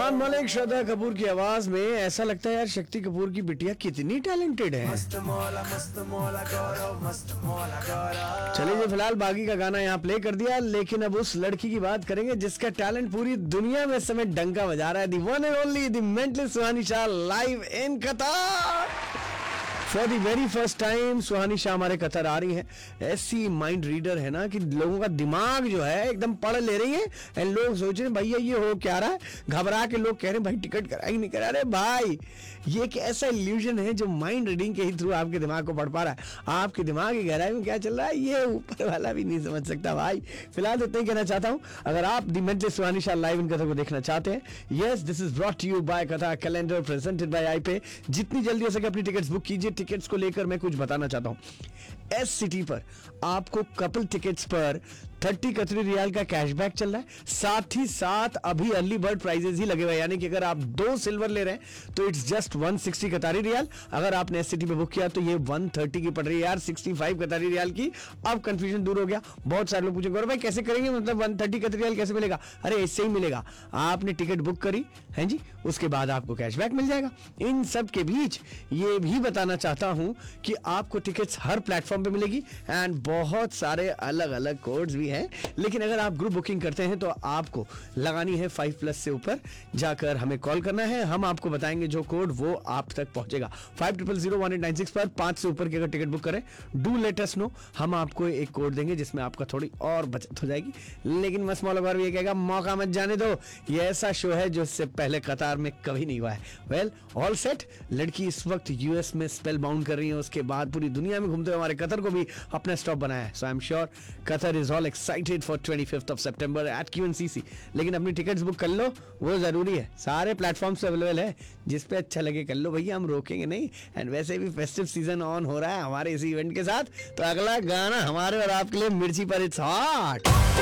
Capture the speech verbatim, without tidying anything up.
फरमान मलिक, श्रद्धा कपूर की आवाज में ऐसा लगता है यार शक्ति कपूर की बिटिया कितनी टैलेंटेड है। मस्त मौला मस्त मौला गौरव मस्त मौला गौरव। चलिए जी, फिलहाल बागी का गाना यहाँ प्ले कर दिया, लेकिन अब उस लड़की की बात करेंगे जिसका टैलेंट पूरी दुनिया में इस समय डंका बजा रहा है। दी one and only the mentally Suhani Shah live in Qatar. For the very first time सुहानी शाह हमारे कतर आ रही है। ऐसी माइंड रीडर है ना कि लोगों का दिमाग जो है एकदम पढ़ ले रही है। एंड लोग सोच रहे हैं भैया ये हो क्या रहा है, घबरा के लोग कह रहे हैं भाई टिकट कराएंगे नहीं करा रहे। भाई ये एक ऐसा इल्यूजन है जो माइंड रीडिंग के ही थ्रू आपके दिमाग को पढ़ पा रहा है। आपके दिमाग की गहराई में क्या चल रहा है ये ऊपर वाला भी नहीं समझ सकता भाई। फिलहाल इतना ही कहना चाहता हूँ, अगर आप दी mentally Suhani Shah live in Qatar को देखना चाहते हैं, yes this is brought to you bye कथा कैलेंडर प्रेजेंटेड बाय आई पे। जितनी जल्दी हो सके अपनी टिकट्स बुक कीजिए। टिकट्स को लेकर मैं कुछ बताना चाहता हूं। एस सिटी पर आपको कपल टिकट्स पर तीस कतरी रियाल का कैशबैक चल रहा है। साथ ही साथ अभी अर्ली बर्ड प्राइजेस ही लगे हुए हैं, यानी कि अगर आप दो सिल्वर ले रहे हैं तो इट्स जस्ट एक सौ साठ कतारी रियाल। अगर आपने एस सिटी पे बुक किया तो ये एक सौ तीस की पड़ रही है यार, पैंसठ कतारी रियाल की। अब कंफ्यूजन दूर हो गया। बहुत सारे लोग पूछेंगे गौरव भाई कैसे करेंगे, मतलब एक सौ तीस कतारी रियाल कैसे मिलेगा? अरे इससे ही मिलेगा। आपने टिकट बुक करी है जी, उसके बाद आपको कैशबैक मिल जाएगा। इन सब के बीच ये भी बताना चाहता हूं कि आपको टिकट्स हर प्लेटफॉर्म पे मिलेगी एंड बहुत सारे अलग अलग कोड्स भी हैं। लेकिन अगर आप ग्रुप बुकिंग करते हैं तो आपको लगानी है फाइव प्लस से ऊपर जाकर हमें कॉल करना है। हम आपको बताएंगे जो कोड वो आप तक पहुंचेगा। Five triple zero one eight nine six पर पांच से ऊपर की अगर टिकट बुक करें, डू लेट अस नो, हम आपको एक कोड देंगे जिसमें आपका थोड़ी और बचत हो जाएगी। लेकिन मस्त मौला भी ये कहेगा मौका मत जाने दो, ये ऐसा शो है जो इससे पहले कतार में कभी नहीं हुआ है। Well all set. लड़की इस वक्त यूएस में स्पेल बाउंड कर रही है, उसके बाद पूरी दुनिया में घूमते हुए हमारे कतर को भी अपना स्टॉप बनाया है। सो I am sure Qatar is all excited for twenty fifth of September eight क्यूएनसीसी। लेकिन अपनी टिकट्स बुक कर लो, वो जरूरी है। सारे प्लेटफॉर्म्स पे अवेलेबल है, जिस पे अच्छा लगे कर लो भैया, हम रोकेंगे नहीं। एंड वैसे भी फेस्टिव सीजन ऑन हो रहा है हमारे इस इवेंट के साथ, तो अगला गाना हमारे और आपके लिए मिर्ची पर इट्स हॉट।